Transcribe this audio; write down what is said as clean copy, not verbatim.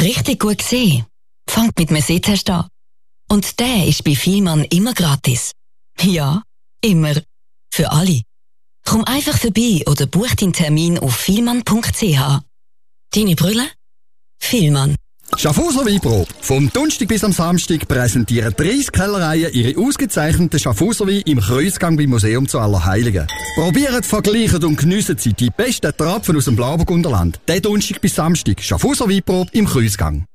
Richtig gut gesehen. Fangt mit einem Sitztest an. Und der ist bei Vielmann immer gratis. Ja, immer. Für alle. Komm einfach vorbei oder buch deinen Termin auf vielmann.ch. Deine Brille? Vielmann. Schaffhauser Weinprobe. Vom Donnerstag bis am Samstag präsentieren 30 Kellereien ihre ausgezeichneten Schaffhauser Wein im Kreuzgang beim Museum zu Allerheiligen. Probiert, vergleicht und geniessen Sie die besten Trapfen aus dem Blauburgunderland. Den Donnerstag bis Samstag Schaffhauser Weinprobe im Kreuzgang.